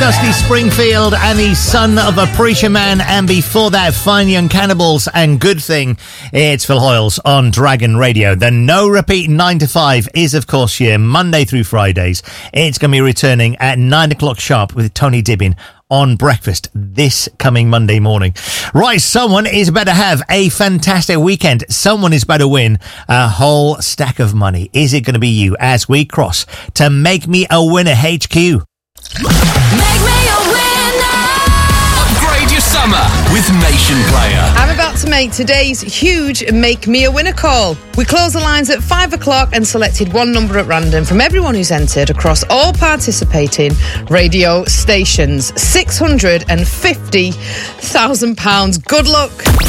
Dusty Springfield and the son of a preacher man, and before that, Fine Young Cannibals and Good Thing. It's Phil Hoyles on Dragon Radio. The no repeat 9 to 5 is, of course, here, Monday through Fridays. It's going to be returning at 9 o'clock sharp with Tony Dibbin on breakfast this coming Monday morning. Right, someone is about to have a fantastic weekend. Someone is about to win a whole stack of money. Is it going to be you as we cross to Make Me a Winner HQ? Make me a winner. Upgrade your summer with Nation Player. I'm about to make today's huge Make Me a Winner call. We closed the lines at 5 o'clock and selected one number at random from everyone who's entered across all participating radio stations. £650,000. Good luck.